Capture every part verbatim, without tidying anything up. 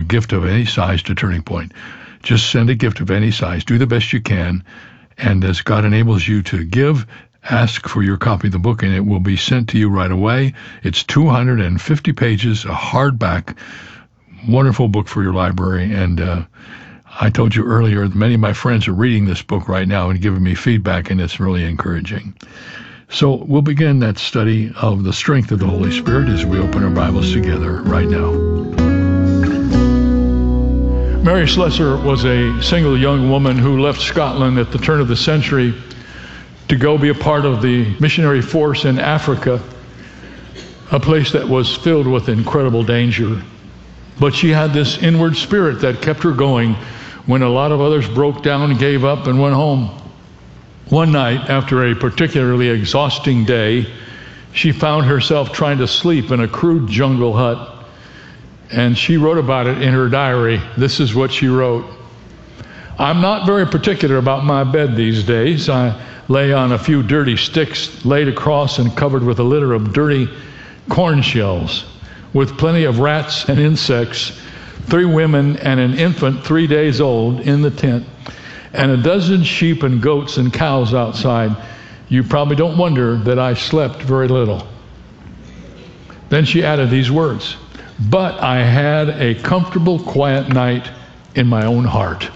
gift of any size to Turning Point. Just send a gift of any size. Do the best you can. And as God enables you to give, ask for your copy of the book, and it will be sent to you right away. It's two hundred fifty pages, a hardback, wonderful book for your library. And uh, I told you earlier, many of my friends are reading this book right now and giving me feedback, and it's really encouraging. So we'll begin that study of the strength of the Holy Spirit as we open our Bibles together right now. Mary Slessor was a single young woman who left Scotland at the turn of the century to go be a part of the missionary force in Africa, a place that was filled with incredible danger. But she had this inward spirit that kept her going when a lot of others broke down, gave up, and went home. One night, after a particularly exhausting day, she found herself trying to sleep in a crude jungle hut. And she wrote about it in her diary. This is what she wrote. I'm not very particular about my bed these days. I lay on a few dirty sticks laid across and covered with a litter of dirty corn shells, with plenty of rats and insects, three women and an infant three days old in the tent, and a dozen sheep and goats and cows outside. You probably don't wonder that I slept very little. Then she added these words, but I had a comfortable, quiet night in my own heart.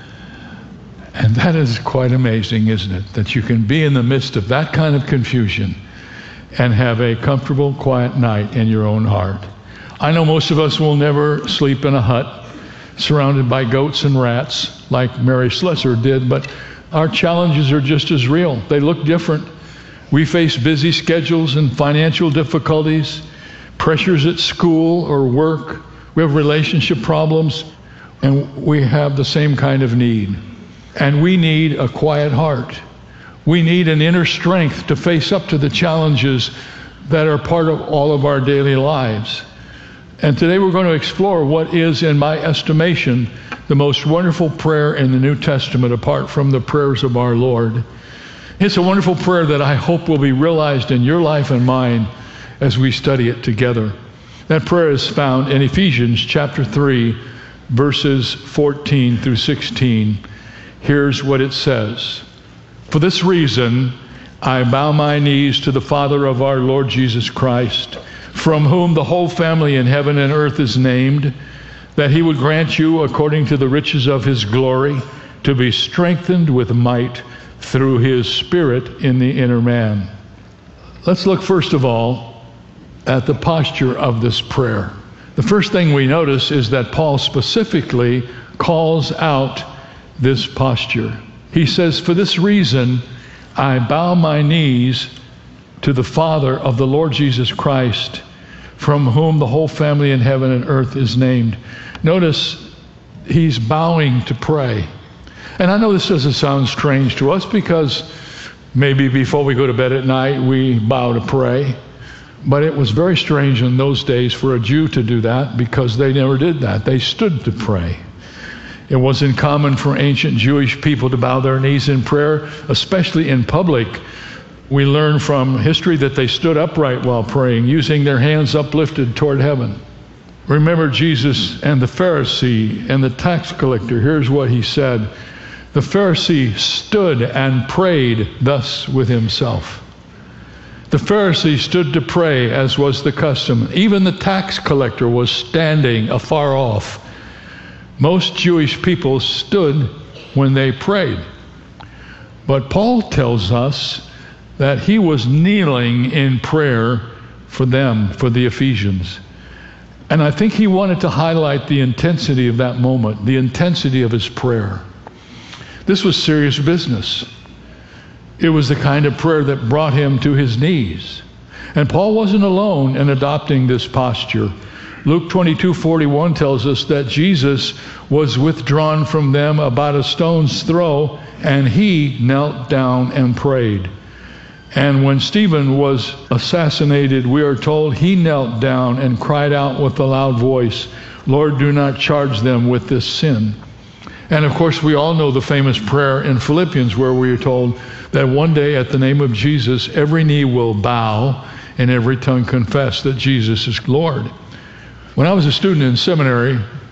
And that is quite amazing, isn't it? That you can be in the midst of that kind of confusion and have a comfortable, quiet night in your own heart. I know most of us will never sleep in a hut surrounded by goats and rats like Mary Slessor did, but our challenges are just as real. They look different. We face busy schedules and financial difficulties, pressures at school or work. We have relationship problems, and we have the same kind of need. And we need a quiet heart. We need an inner strength to face up to the challenges that are part of all of our daily lives. And today we're going to explore what is, in my estimation, the most wonderful prayer in the New Testament apart from the prayers of our Lord. It's a wonderful prayer that I hope will be realized in your life and mine as we study it together. That prayer is found in Ephesians chapter three, verses fourteen through sixteen. Here's what it says. For this reason, I bow my knees to the Father of our Lord Jesus Christ, from whom the whole family in heaven and earth is named, that he would grant you, according to the riches of his glory, to be strengthened with might through his Spirit in the inner man. Let's look first of all at the posture of this prayer. The first thing we notice is that Paul specifically calls out this posture. He says, for this reason, I bow my knees to the Father of the Lord Jesus Christ, from whom the whole family in heaven and earth is named. Notice he's bowing to pray. And I know this doesn't sound strange to us because maybe before we go to bed at night, we bow to pray. But it was very strange in those days for a Jew to do that because they never did that. They stood to pray. It wasn't common for ancient Jewish people to bow their knees in prayer, especially in public. We learn from history that they stood upright while praying, using their hands uplifted toward heaven. Remember Jesus and the Pharisee and the tax collector. Here's what he said. The Pharisee stood and prayed thus with himself. The Pharisee stood to pray, as was the custom. Even the tax collector was standing afar off. Most Jewish people stood when they prayed. But Paul tells us that he was kneeling in prayer for them, for the Ephesians. And I think he wanted to highlight the intensity of that moment, the intensity of his prayer. This was serious business. It was the kind of prayer that brought him to his knees. And Paul wasn't alone in adopting this posture. Luke twenty-two forty-one tells us that Jesus was withdrawn from them about a stone's throw, and he knelt down and prayed. And when Stephen was assassinated, we are told he knelt down and cried out with a loud voice, Lord, do not charge them with this sin. And of course, we all know the famous prayer in Philippians where we are told that one day at the name of Jesus, every knee will bow and every tongue confess that Jesus is Lord. When I was a student in seminary,